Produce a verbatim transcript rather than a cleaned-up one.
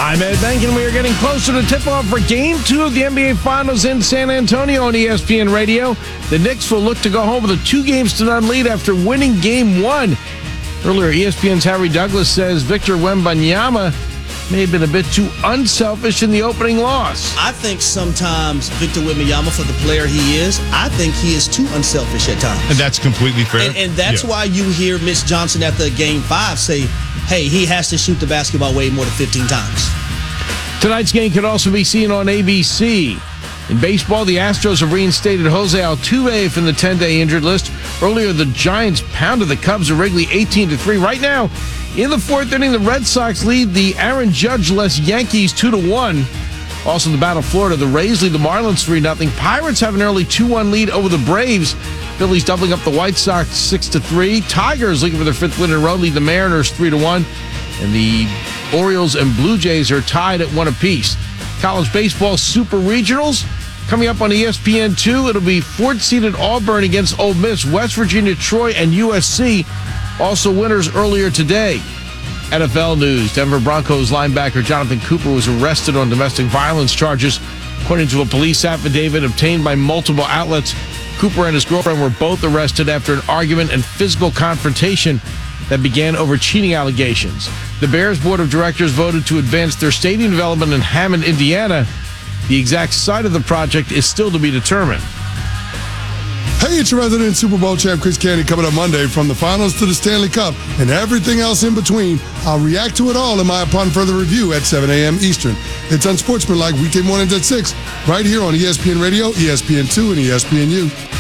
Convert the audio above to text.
I'm Ed Benkin. We are getting closer to tip-off for Game two of the N B A Finals in San Antonio on E S P N Radio. The Knicks will look to go home with a two games to none lead after winning Game one. Earlier, E S P N's Harry Douglas says Victor Wembanyama may have been a bit too unselfish in the opening loss. I think sometimes Victor Wembanyama, for the player he is, I think he is too unselfish at times. And that's completely fair. And, and that's yeah. why you hear Mitch Johnson after Game five say, hey, he has to shoot the basketball way more than fifteen times. Tonight's game can also be seen on A B C. In baseball, the Astros have reinstated Jose Altuve from the ten-day injured list. Earlier, the Giants pounded the Cubs at Wrigley eighteen to three. Right now, in the fourth inning, the Red Sox lead the Aaron Judge-less Yankees two to one. Also in the Battle of Florida, the Rays lead the Marlins three nothing. Pirates have an early two one lead over the Braves. Phillies doubling up the White Sox six to three. Tigers, looking for their fifth win in a row, lead the Mariners three to one. And the Orioles and Blue Jays are tied at one apiece. College baseball super regionals coming up on E S P N two. It'll be fourth-seeded Auburn against Ole Miss, West Virginia, Troy, and U S C. Also winners earlier today. N F L news. Denver Broncos linebacker Jonathan Cooper was arrested on domestic violence charges. According to a police affidavit obtained by multiple outlets, Cooper and his girlfriend were both arrested after an argument and physical confrontation that began over cheating allegations. The Bears Board of Directors voted to advance their stadium development in Hammond, Indiana. The exact site of the project is still to be determined. Hey, it's your resident Super Bowl champ, Chris Candy, coming up Monday. From the finals to the Stanley Cup and everything else in between, I'll react to it all in my Upon Further Review at seven a.m. Eastern. It's Unsportsmanlike weekday mornings at six, right here on E S P N Radio, E S P N two, and E S P N U.